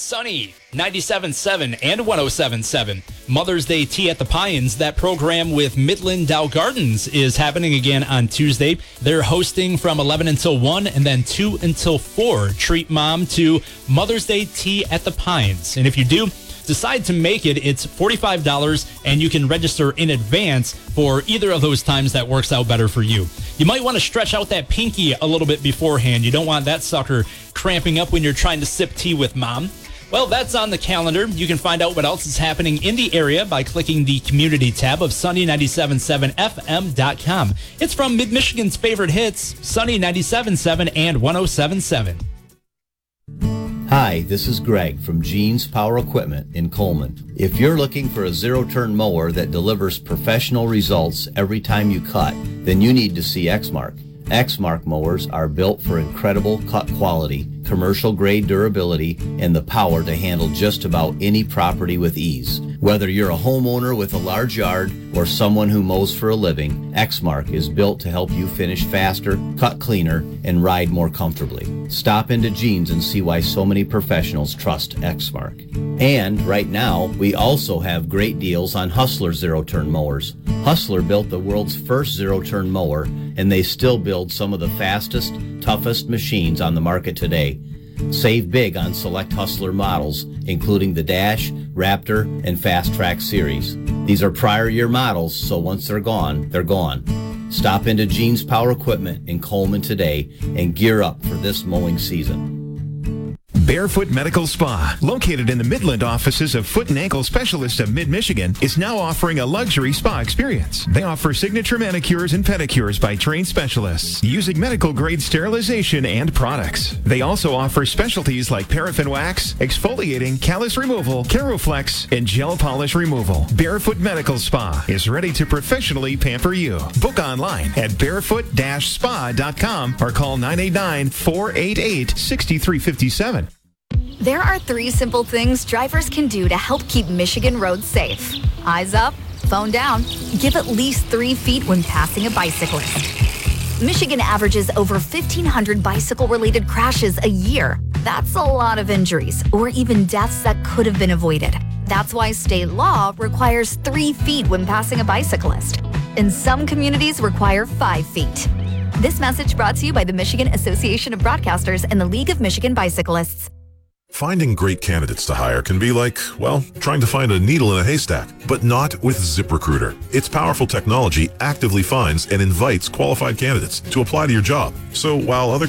Sunny 97.7 and 107.7. Mother's Day Tea at the Pines. That program with Midland Dow Gardens is happening again on Tuesday. They're hosting from 11 until 1 and then 2 until 4. Treat mom to Mother's Day Tea at the Pines. And if you do decide to make it, it's $45 and you can register in advance for either of those times that works out better for you. You might want to stretch out that pinky a little bit beforehand. You don't want that sucker cramping up when you're trying to sip tea with mom. Well, that's on the calendar. You can find out what else is happening in the area by clicking the community tab of Sunny977FM.com. It's from Mid-Michigan's favorite hits, Sunny 97.7 and 107.7. Hi, this is Greg from Gene's Power Equipment in Coleman. If you're looking for a zero-turn mower that delivers professional results every time you cut, then you need to see Exmark. Exmark mowers are built for incredible cut quality, commercial-grade durability, and the power to handle just about any property with ease. Whether you're a homeowner with a large yard or someone who mows for a living, Exmark is built to help you finish faster, cut cleaner, and ride more comfortably. Stop into Gene's and see why so many professionals trust Exmark. And right now, we also have great deals on Hustler zero-turn mowers. Hustler built the world's first zero-turn mower, and they still build some of the fastest, toughest machines on the market today. Save big on select Hustler models, including the Dash, Raptor, and Fast Track series. These are prior year models, so once they're gone, they're gone. Stop into Gene's Power Equipment in Coleman today and gear up for this mowing season. Barefoot Medical Spa, located in the Midland offices of Foot and Ankle Specialists of Mid-Michigan, is now offering a luxury spa experience. They offer signature manicures and pedicures by trained specialists using medical-grade sterilization and products. They also offer specialties like paraffin wax, exfoliating, callus removal, Caroflex, and gel polish removal. Barefoot Medical Spa is ready to professionally pamper you. Book online at barefoot-spa.com or call 989-488-6357. There are 3 simple things drivers can do to help keep Michigan roads safe. Eyes up, phone down, give at least 3 feet when passing a bicyclist. Michigan averages over 1,500 bicycle-related crashes a year. That's a lot of injuries or even deaths that could have been avoided. That's why state law requires 3 feet when passing a bicyclist. And some communities require 5 feet. This message brought to you by the Michigan Association of Broadcasters and the League of Michigan Bicyclists. Finding great candidates to hire can be like, well, trying to find a needle in a haystack, but not with ZipRecruiter. Its powerful technology actively finds and invites qualified candidates to apply to your job. So while other